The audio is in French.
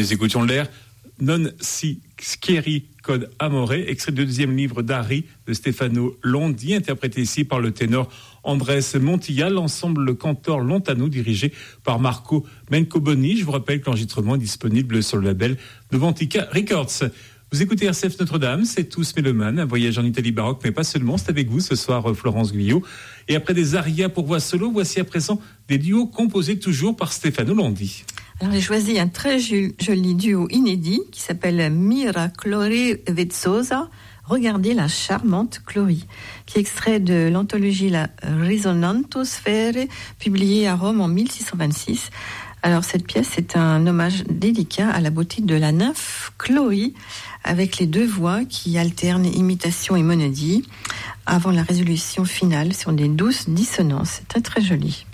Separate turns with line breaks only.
nous écoutions l'air Non si schieri code amore, extrait du deuxième livre d'Ari de Stefano Londi, interprété ici par le ténor Andrés Montilla, l'ensemble cantor lontano dirigé par Marco Mencoboni. Je vous rappelle que l'enregistrement est disponible sur le label Novantica Records. Vous écoutez RCF Notre-Dame, c'est tous mélomanes, un voyage en Italie baroque, mais pas seulement, c'est avec vous ce soir Florence Guyot. Et après des arias pour voix solo, voici à présent des duos composés toujours par Stefano Londi.
Alors j'ai choisi un très joli duo inédit qui s'appelle Mira Clori Vezzosa. Regardez la charmante Chloé, qui est extrait de l'anthologie La Risonanto Sfere, publiée à Rome en 1626. Alors cette pièce est un hommage délicat à la beauté de la nymphe Chloé, avec les deux voix qui alternent imitation et monodie, avant la résolution finale sur des douces dissonances. C'est très très joli.